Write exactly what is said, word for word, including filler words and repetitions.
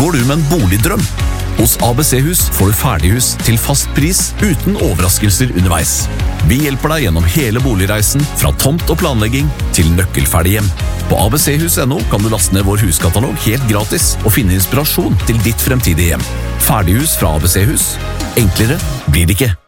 Går du med en boligdrøm? Hos A B C-hus får du ferdighus til fast pris uten overraskelser underveis. Vi hjelper deg gjennom hele boligreisen, fra tomt og planlegging til nøkkelferdig hjem. På a b c hus punktum no kan du laste ned vår huskatalog helt gratis og finne inspirasjon til ditt fremtidige hjem. Ferdighus fra A B C-hus. Enklere blir det ikke.